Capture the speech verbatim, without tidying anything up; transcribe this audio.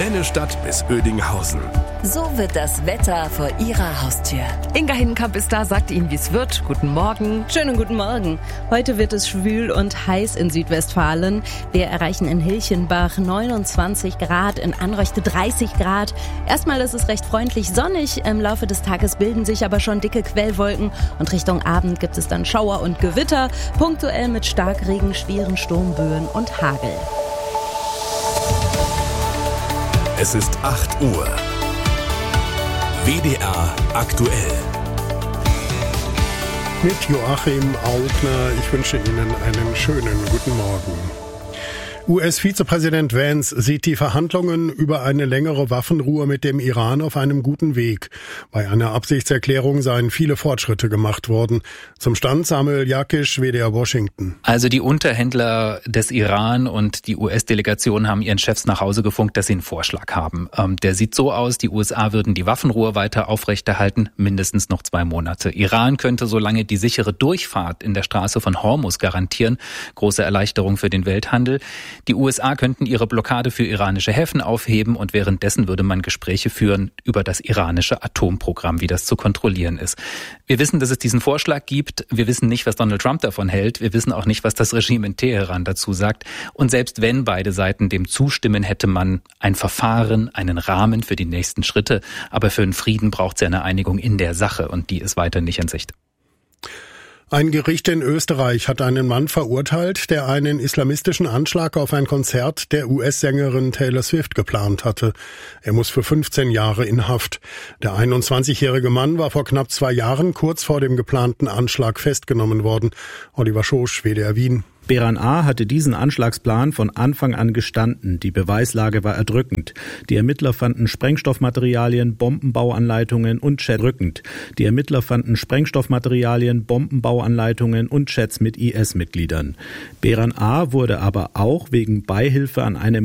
Lennestadt bis Oedinghausen. So wird das Wetter vor Ihrer Haustür. Inga Hindenkamp ist da, sagt Ihnen, wie es wird. Guten Morgen. Schönen guten Morgen. Heute wird es schwül und heiß in Südwestfalen. Wir erreichen in Hilchenbach neunundzwanzig Grad, in Anreuchte dreißig Grad. Erstmal ist es recht freundlich sonnig. Im Laufe des Tages bilden sich aber schon dicke Quellwolken und Richtung Abend gibt es dann Schauer und Gewitter, punktuell mit Starkregen, schweren Sturmböen und Hagel. Es ist acht Uhr. W D R aktuell. Mit Joachim Augner. Ich wünsche Ihnen einen schönen guten Morgen. U S-Vizepräsident Vance sieht die Verhandlungen über eine längere Waffenruhe mit dem Iran auf einem guten Weg. Bei einer Absichtserklärung seien viele Fortschritte gemacht worden. Zum Stand Samuel Jakisch, W D R Washington. Also die Unterhändler des Iran und die U S-Delegation haben ihren Chefs nach Hause gefunkt, dass sie einen Vorschlag haben. Ähm, der sieht so aus, die U S A würden die Waffenruhe weiter aufrechterhalten, mindestens noch zwei Monate. Iran könnte solange die sichere Durchfahrt in der Straße von Hormuz garantieren. Große Erleichterung für den Welthandel. Die U S A könnten ihre Blockade für iranische Häfen aufheben und währenddessen würde man Gespräche führen über das iranische Atomprogramm, wie das zu kontrollieren ist. Wir wissen, dass es diesen Vorschlag gibt. Wir wissen nicht, was Donald Trump davon hält. Wir wissen auch nicht, was das Regime in Teheran dazu sagt. Und selbst wenn beide Seiten dem zustimmen, hätte man ein Verfahren, einen Rahmen für die nächsten Schritte. Aber für einen Frieden braucht es ja eine Einigung in der Sache und die ist weiter nicht in Sicht. Ein Gericht in Österreich hat einen Mann verurteilt, der einen islamistischen Anschlag auf ein Konzert der U S-Sängerin Taylor Swift geplant hatte. Er muss für fünfzehn Jahre in Haft. Der einundzwanzigjährige Mann war vor knapp zwei Jahren kurz vor dem geplanten Anschlag festgenommen worden. Oliver Schosch, W D R Wien. Beran A. hatte diesen Anschlagsplan von Anfang an gestanden. Die Beweislage war erdrückend. Die Ermittler fanden Sprengstoffmaterialien, Bombenbauanleitungen und Chats drückend. Die Ermittler fanden Sprengstoffmaterialien, Bombenbauanleitungen und Chats mit I S-Mitgliedern. Beran A. wurde aber auch wegen Beihilfe an einem